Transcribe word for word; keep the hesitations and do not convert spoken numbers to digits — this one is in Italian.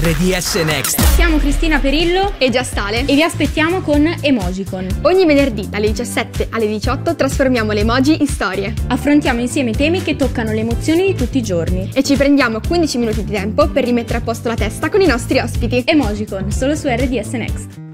R D S Next. Siamo Cristina Perillo e Giastale e vi aspettiamo con Emojicon. Ogni venerdì dalle diciassette alle diciotto trasformiamo le emoji in storie. Affrontiamo insieme temi che toccano le emozioni di tutti i giorni e ci prendiamo quindici minuti di tempo per rimettere a posto la testa con i nostri ospiti. Emojicon, solo su R D S Next.